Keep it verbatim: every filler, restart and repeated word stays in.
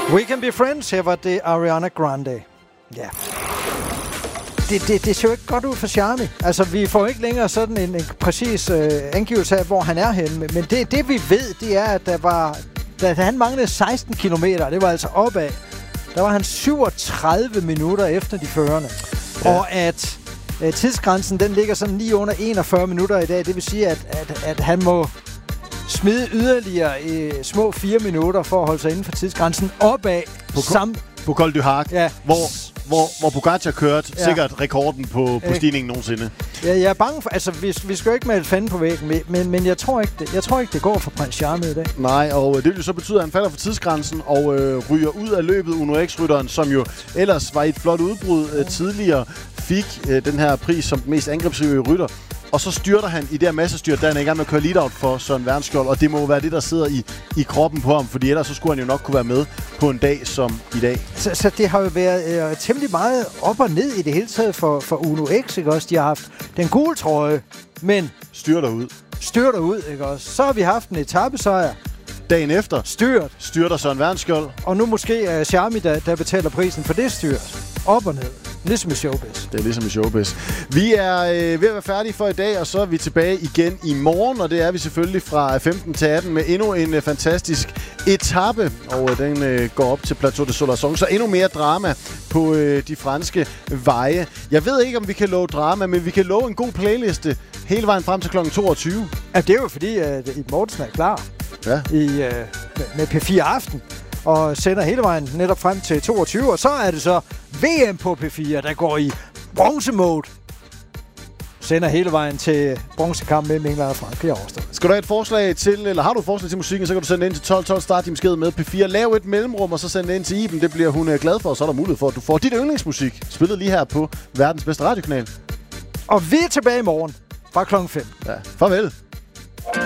We Can Be Friends, her var det Ariana Grande. Ja. Det, det, det ser jo ikke godt ud for Charmy. Altså, vi får ikke længere sådan en, en præcis øh, angivelse af, hvor han er henne. Men det, det vi ved, det er, at der var, da han manglede seksten kilometer, det var altså opad, der var han syvogtredive minutter efter de førende. Ja. Og at øh, tidsgrænsen, den ligger sådan lige under enogfyrre minutter i dag. Det vil sige, at, at, at han må smide yderligere i små fire minutter for at holde sig inden for tidsgrænsen opad. På, sam- på Col du Hac, ja. hvor, hvor, hvor Pogacar kørte ja. sikkert rekorden på, på øh. stigningen nogensinde. Ja, jeg er bange for... Altså, vi, vi skal jo ikke male fanden på væggen, men, men jeg, tror ikke, det, jeg tror ikke, det går for Prins Charmy i dag. Nej, og det vil jo så betyde, at han falder for tidsgrænsen og øh, ryger ud af løbet. Uno X-rytteren, som jo ellers var i et flot udbrud øh, tidligere, fik øh, den her pris som den mest angrebsrige rytter. Og så styrter han i det her massestyrt, da han er i gang med at køre lead-out for Søren Wernskjold. Og det må jo være det, der sidder i, i kroppen på ham, fordi ellers så skulle han jo nok kunne være med på en dag som i dag. Så, så det har jo været øh, temmelig meget op og ned i det hele taget for, for Uno X, ikke også? De har haft den gule trøje, men... Styrter ud. Styrter ud, ikke også? Så har vi haft en etapesejr. Dagen efter. Styrt. Styrter Søren Wernskjold. Og nu måske er Charmy, der, der betaler prisen for det styrt. Op og ned. Ligesom i showbiz. Det er ligesom i showbiz. Vi er øh, ved at være færdige for i dag, og så er vi tilbage igen i morgen. Og det er vi selvfølgelig fra femten til atten med endnu en øh, fantastisk etape. Og øh, den øh, går op til Plateau de Solarson. Så endnu mere drama på øh, de franske veje. Jeg ved ikke, om vi kan love drama, men vi kan love en god playliste hele vejen frem til klokken toogtyve. Ja, det er jo fordi, at Iben Mortensen er klar ja. i, øh, med P fire Aften. Og sender hele vejen netop frem til toogtyve. Og så er det så V M på P fire, der går i bronze-mode. Sender hele vejen til bronzekamp mellem England og Frankrig og Østrig. Skal du have et forslag til, eller har du et forslag til musikken, så kan du sende ind til tolv tolv. Start din besked med P fire. Lav et mellemrum, og så send det ind til Iben. Det bliver hun glad for, og så er der mulighed for, at du får dit yndlingsmusik spillet lige her på verdens bedste radiokanal. Og vi er tilbage i morgen fra klokken fem. Ja, farvel.